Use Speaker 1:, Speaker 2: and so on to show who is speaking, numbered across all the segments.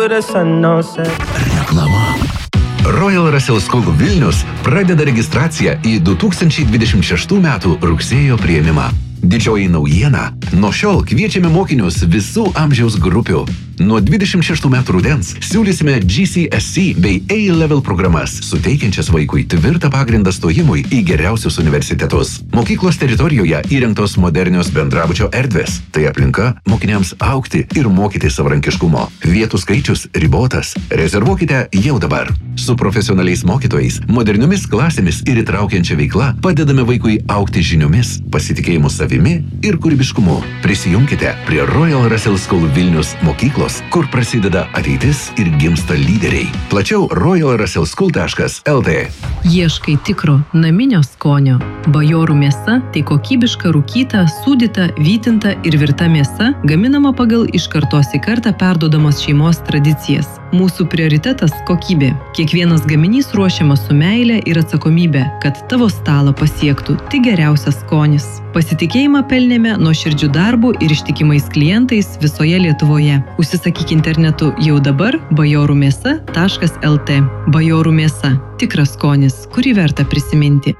Speaker 1: Reklama. Royal Russell School Vilnius pradeda registraciją į 2026 metų rugsėjo priėmimą. Didžioji naujiena. Nuo šiol kviečiame mokinius visų amžiaus grupių. Nuo 26 metų rudens siūlysime GCSE bei A-level programas, suteikiančias vaikui tvirtą pagrindą stojimui į geriausius universitetus. Mokyklos teritorijoje įrengtos modernios bendrabučio erdvės. Tai aplinka mokiniams augti ir mokyti savarankiškumo. Vietų skaičius ribotas. Rezervuokite jau dabar. Su profesionaliais mokytojais, moderniomis klasėmis ir įtraukiančia veikla padedame vaikui augti žiniomis, pasitikėjimu savimi ir kūrybiškumu. Prisijungkite prie Royal Russell School Vilnius mokyklos, kur prasideda ateitis ir gimsta lyderiai. Plačiau royalrussellschool.lt.
Speaker 2: Ieškai tikro naminio skonio. Bajorų mėsa tai kokybiška rūkyta, sūdyta, vytinta ir virta mėsa, gaminama pagal iš kartos į kartą perduodamas šeimos tradicijas. Mūsų prioritetas – kokybė. Kiekvienas gaminys ruošiamas su meile ir atsakomybė, kad tavo stalą pasiektų tik geriausias skonis. Pasitikėjimą pelnėme nuoširdžių darbų ir ištikimais klientais visoje Lietuvoje. Užsisakyk internetu jau dabar bajorumėsa.lt. Bajorų mėsa – tikras skonis, kurį verta prisiminti.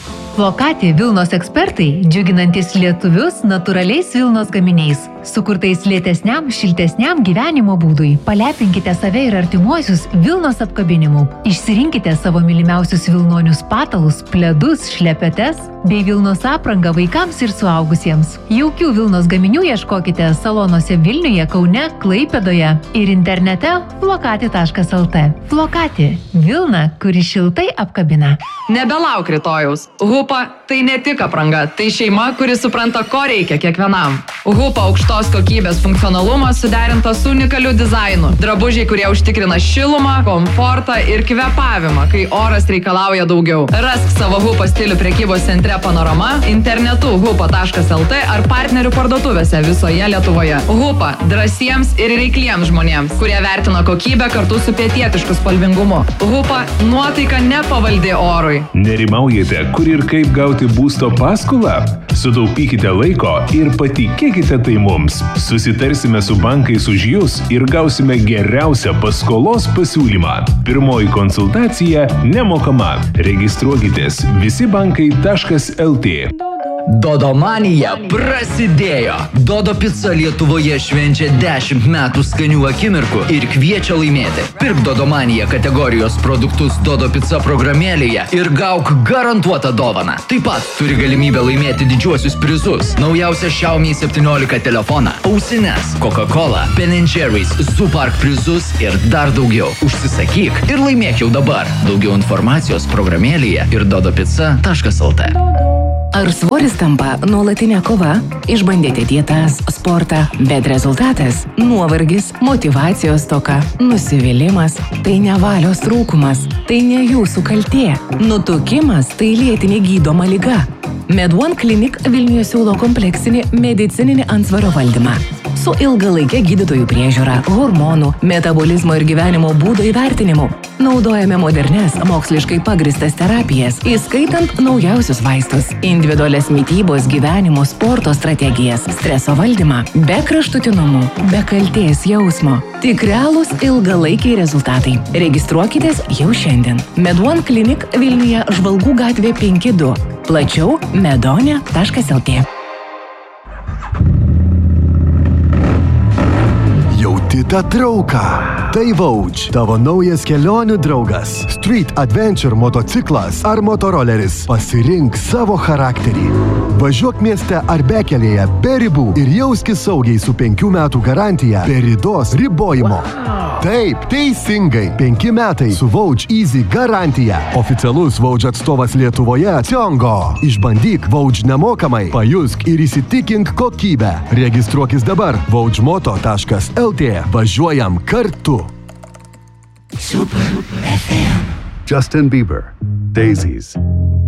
Speaker 3: Flokati Vilnos ekspertai, džiuginantis lietuvius natūraliais Vilnos gaminiais, sukurtais lėtesniam, šiltesniam gyvenimo būdui. Palepinkite save ir artimuosius Vilnos apkabinimu. Išsirinkite savo mylimiausius vilnonius patalus, pledus, šlepetes bei Vilnos aprangą vaikams ir suaugusiems. Jaukių Vilnos gaminių ieškokite salonuose Vilniuje, Kaune, Klaipėdoje ir internete flokati.lt. Flokati – Vilna, kuri šiltai apkabina.
Speaker 4: Nebelauk rytojaus. Hupa tai ne tik apranga, tai šeima, kuri supranta, ko reikia kiekvienam. Hupa aukštos kokybės funkcionalumas suderintas su unikaliu dizainu. Drabužiai, kurie užtikrina šilumą, komfortą ir kvėpavimą, kai oras reikalauja daugiau. Rask savo Hupa stilių prekybos centre Panorama, internetu hupa.lt ar partnerių parduotuvėse visoje Lietuvoje. Hupa drąsiems ir reikliems žmonėms, kurie vertina kokybę kartu su pietietišku spalvingumu. Hupa nuotaika nepavaldi orui.
Speaker 5: Nerimaujate, kur ir kaip gauti būsto paskolą? Sutaupykite laiko ir patikėkite tai mums. Susitarsime su bankais už jūs ir gausime geriausią paskolos pasiūlymą. Pirmoji konsultacija nemokama. Registruokitės visibankai.lt.
Speaker 6: Dodomanija prasidėjo! Dodo Pizza Lietuvoje švenčia 10 metų skanių akimirkų ir kviečia laimėti. Pirk Dodomanija kategorijos produktus Dodo Pizza programėlėje ir gauk garantuotą dovaną. Taip pat turi galimybę laimėti didžiuosius prizus. Naujausią Xiaomi 17 telefoną, ausines, Coca-Cola, Ben & Jerry's, Zoo Park prizus ir dar daugiau. Užsisakyk ir laimėk jau dabar. Daugiau informacijos programėlėje ir dodopizza.lt.
Speaker 7: Ar svoris tampa nuolatinė kova? Išbandėte dietas, sportą, bet rezultatas – nuovargis, motyvacijos stoka, nusivylimas – tai ne valios trūkumas, tai ne jūsų kaltė. Nutukimas – tai lėtinė gydoma liga. MedOne Clinic Vilniuje siūlo kompleksinį medicininį antsvario valdymą. Su ilgalaikė gydytojų priežiūra, hormonų, metabolizmo ir gyvenimo būdo įvertinimu. Naudojame modernes, moksliškai pagristas terapijas, įskaitant naujausius vaistus, individualias mitybos, gyvenimo, sporto strategijas, streso valdymą, be kraštutinumų, be kaltės jausmo. Tik realūs ilgalaikiai rezultatai. Registruokitės jau šiandien. MedOne Clinic Vilniuje Žvalgų gatvė 5-2. Plačiau medone.lt.
Speaker 8: Jauti tą trauką. Tai Vouch, tavo naujas kelionių draugas. Street Adventure motociklas ar motoroleris. Pasirink savo charakterį. Važiuok mieste ar bekelėje be ribų ir jauskis saugiai su 5 metų garantija be ridos ribojimo. Taip, teisingai. 5 metai su Vouch Easy garantija. Oficialus Vouch atstovas Lietuvoje Ciongo. Išbandyk Vouch nemokamai, pajusk ir įsitikink kokybę. Registruokis dabar vouchmoto.lt. Važiuojam kartu.
Speaker 1: Super FM.
Speaker 9: Justin Bieber, Daisies.